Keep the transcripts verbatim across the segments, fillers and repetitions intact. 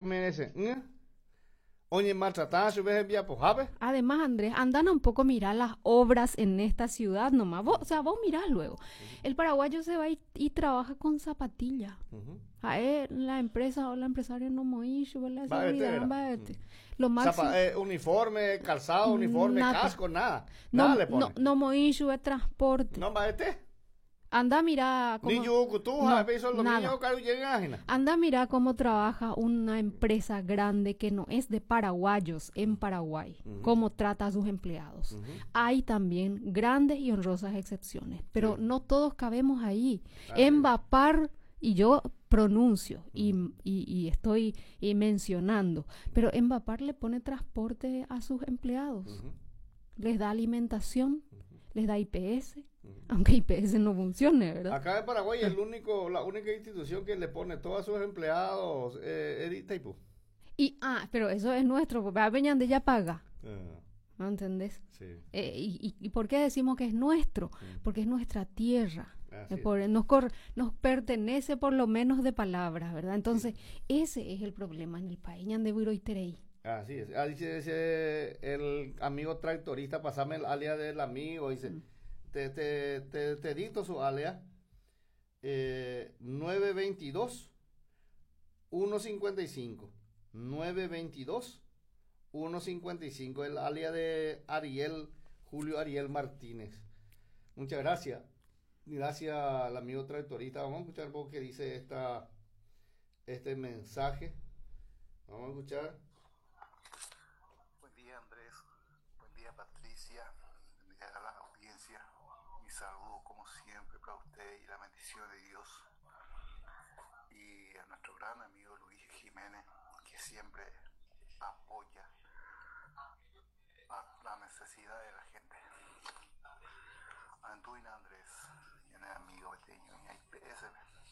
merece. ¿eh? Oye, maltratada, si ves envía, pues, ¿sabes? Además, Andrés, andan un poco a mirar las obras en esta ciudad nomás. Vos, o sea, vos mirás luego. Uh-huh. El paraguayo se va y, y trabaja con zapatilla. Uh-huh. A él, la empresa o la empresaria no moicho, la seguridad, va uh-huh. Lo máximo. Zapa, eh, uniforme, calzado, uniforme, nada. Casco, nada. No, nada le pone. No, no moicho es transporte. No va este. Anda, mira cómo... Ni yo, tú, no, pesos los niños, Anda, mira cómo trabaja una empresa grande que no es de paraguayos en Paraguay, uh-huh. Cómo trata a sus empleados. Uh-huh. Hay también grandes y honrosas excepciones, pero sí. No todos cabemos ahí. Ah, en Vapar, y yo pronuncio uh-huh. y, y, y estoy y mencionando, pero en Vapar le pone transporte a sus empleados, uh-huh. Les da alimentación, uh-huh. Les da I P S, uh-huh. Aunque I P S no funcione, ¿verdad? Acá en Paraguay es el único, la única institución que le pone todos a sus empleados eh, es Itaipu. Y, ah, pero eso es nuestro, porque a Peñande ya paga. Uh-huh. ¿No entendés? Sí. Eh, y, y, ¿Y por qué decimos que es nuestro? Uh-huh. Porque es nuestra tierra. Así por, nos, cor, nos pertenece por lo menos de palabras, ¿verdad? Entonces, sí. Ese es el problema en el país. Ñande Buiroiterei. Así es. Ah, dice, dice el amigo tractorista, pasame el alias del amigo, dice, mm. te, te, te, te dicto su alias, eh, nueve veintidós, uno cincuenta y cinco, nueve veintidós, uno cincuenta y cinco, el alias de Ariel, Julio Ariel Martínez. Muchas gracias. Gracias al amigo tractorista. Vamos a escuchar un poco qué dice esta, este mensaje. Vamos a escuchar. Buen día, Andrés. Buen día, Patricia. Buen día a la audiencia. Mi saludo, como siempre, para usted y la bendición de Dios. Y a nuestro gran amigo Luis Jiménez, que siempre apoya a la necesidad de la gente. Antuina Andrés, y el amigo pequeño en I P S.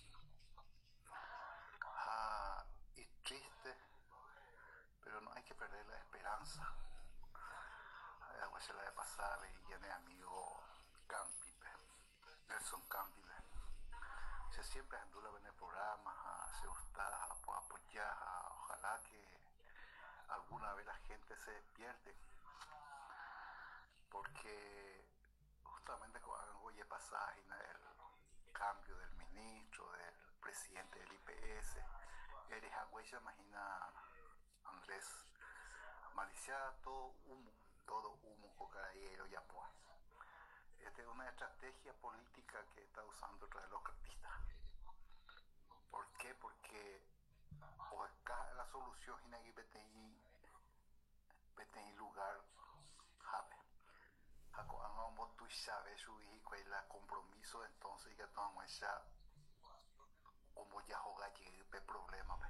Ah, y triste, pero no hay que perder la esperanza. Algo se la de pasar y ya mi amigo Campi, Nelson Campi. Se siempre andula en el programa, se gusta apoyar, ojalá que alguna vez la gente se despierte, porque justamente cuando voy a pasar en el cambio del ministro, del presidente del I P S, eres agüella, imagina Andrés, Malicia, todo humo, todo humo, cocarayero y apoyo. Esta es una estrategia política que está usando otra de los cartistas. ¿Por qué? Porque o acá la solución en el P T I, P T I lugar, jabe. Cuando tú sabes su hijo y la compromiso, entonces ya tomamos ya como ya juega llegue el problema.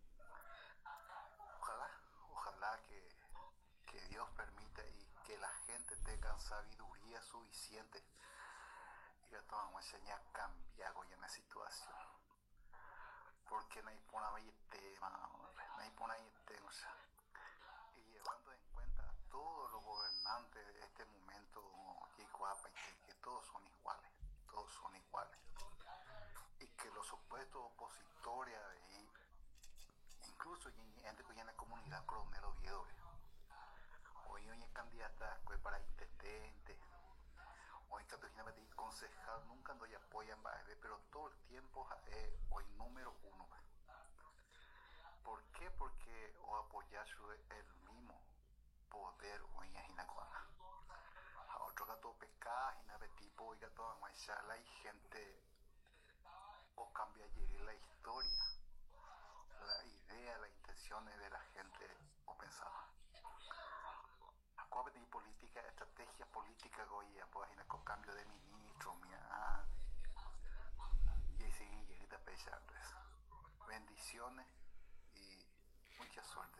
Ojalá, ojalá que, que Dios permita y que la gente tenga sabiduría suficiente y que tomamos ya cambiar en la situación. Porque no hay por ahí tema, no hay por ahí tema. Y llevando en cuenta a todos los gobernantes de este momento, que todos son iguales, todos son iguales. Y que los supuestos opositores ahí, incluso gente que en la comunidad Coronel Oviedo, hoy hoy es candidata para intendente, hoy Catalina de concejal, nunca no apoyan, pero todo el tiempo es hoy número uno. ¿Por qué? Porque o apoyar el mismo poder hoy en Jinacuana. A otro gato pecado, Jinabe tipo y gato aguachala y gente o cambia la historia, la idea, las intenciones de la gente o pensaba. Acuérdate de política, estrategia política goya, pues con cambio de ministro, mira, y ahí sigue y ahorita pensarles. Bendiciones y mucha suerte.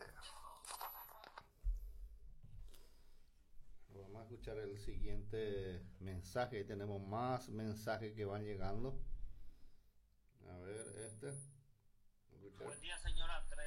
Vamos a escuchar el siguiente mensaje. Tenemos más mensajes que van llegando. A ver, este. Buen día, señor Andrés.